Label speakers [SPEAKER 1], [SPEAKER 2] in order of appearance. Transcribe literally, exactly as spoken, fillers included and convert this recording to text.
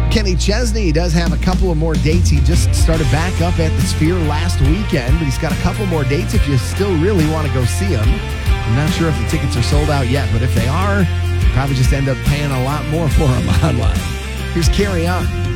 [SPEAKER 1] Kenny Chesney does have a couple of more dates. He just started back up at the Sphere last weekend, but he's got a couple more dates if you still really want to go see him. I'm not sure if the tickets are sold out yet, but if they are, you probably just end up paying a lot more for them online. Here's Carry On.